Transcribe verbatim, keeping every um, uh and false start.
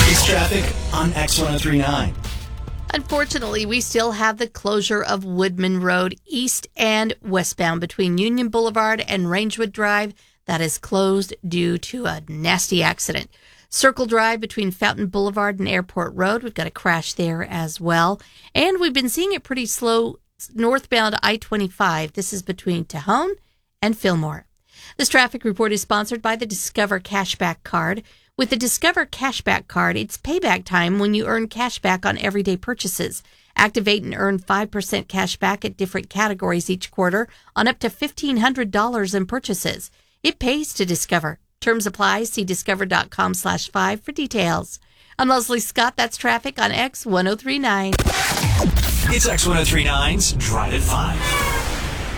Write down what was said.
It's traffic on X ten thirty-nine. Unfortunately, we still have the closure of Woodman Road east and westbound between Union Boulevard and Rangewood Drive. That is closed due to a nasty accident. Circle Drive between Fountain Boulevard and Airport Road. We've got a crash there as well. And we've been seeing it pretty slow northbound I twenty-five. This is between Tejon and Fillmore. This traffic report is sponsored by the Discover Cashback Card. With the Discover Cashback Card, it's payback time when you earn cash back on everyday purchases. Activate and earn five percent cash back at different categories each quarter on up to fifteen hundred dollars in purchases. It pays to Discover. Terms apply. See discover.com slash five for details. I'm Leslie Scott. That's traffic on X ten thirty-nine. It's X ten thirty-nine's Drive at five.